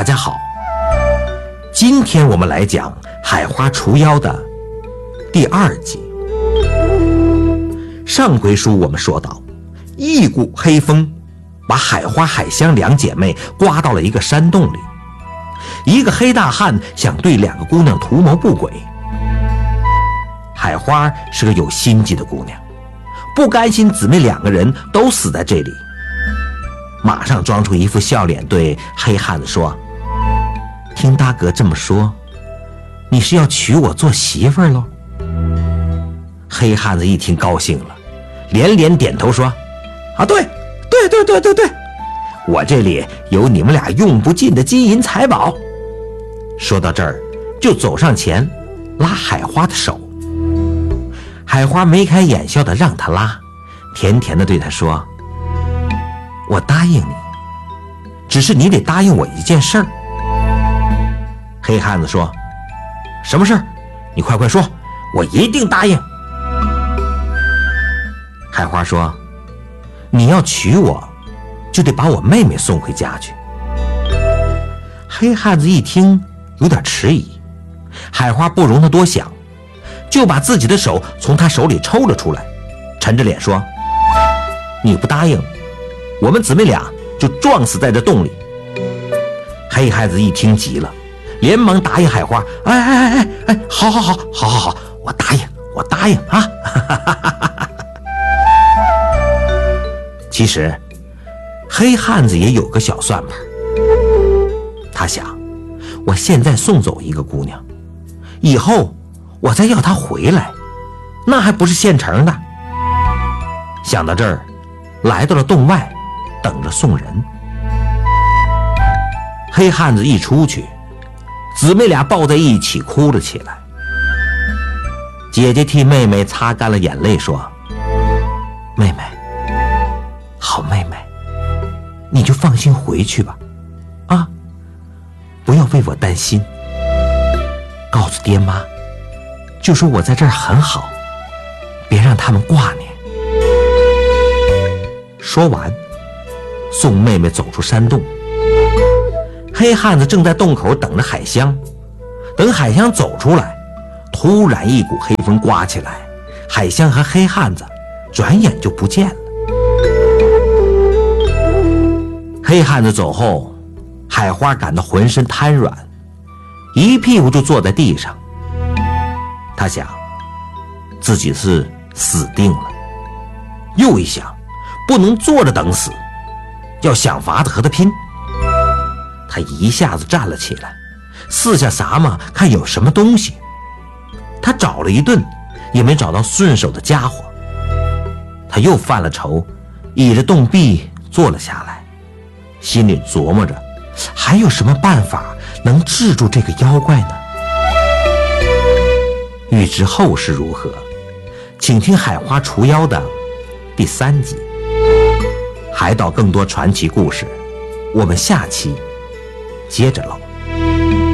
家好，今天我们来讲海花除妖的第2集。上回书我们说到，一股黑风把海花、海香两姐妹刮到了一个山洞里。一个黑大汉想对2个姑娘图谋不轨。海花是个有心计的姑娘，不甘心姊妹2个人都死在这里，马上装出一副笑脸，对黑汉子说：“听大哥这么说，你是要娶我做媳妇儿喽？”黑汉子一听高兴了，连连点头说：“啊，对，我这里有你们俩用不尽的金银财宝。”说到这儿，就走上前拉海花的手。海花眉开眼笑的让他拉，甜甜的对他说：“我答应你，只是你得答应我一件事儿。”黑汉子说：“什么事儿？你快说，我一定答应。”海花说：“你要娶我，就得把我妹妹送回家去。”黑汉子一听有点迟疑，海花不容他多想，就把自己的手从他手里抽了出来，沉着脸说：“你不答应，我们姊妹俩就撞死在这洞里。”黑汉子一听急了，连忙答应海花：“哎，好，我答应啊！”其实黑汉子也有个小算盘，他想，我现在送走一个姑娘，以后我再要她回来，那还不是现成的。想到这儿，来到了洞外，等着送人。黑汉子一出去，姊妹俩抱在一起哭了起来。姐姐替妹妹擦干了眼泪，说：“妹妹，好妹妹，你就放心回去吧，啊，不要为我担心。告诉爹妈，就说我在这儿很好，别让他们挂念。”说完，送妹妹走出山洞。黑汉子正在洞口等着海香，等海香走出来，突然一股黑风刮起来，海香和黑汉子转眼就不见了。黑汉子走后，海花感到浑身瘫软，一屁股就坐在地上。他想，自己是死定了。又一想，不能坐着等死，要想法子和他拼。他一下子站了起来，四下撒嘛，看有什么东西。他找了一顿，也没找到顺手的家伙。他又犯了愁，倚着洞壁坐了下来，心里琢磨着，还有什么办法能治住这个妖怪呢？欲知后事如何，请听海花除妖的第3集。海岛更多传奇故事，我们下期接着唠。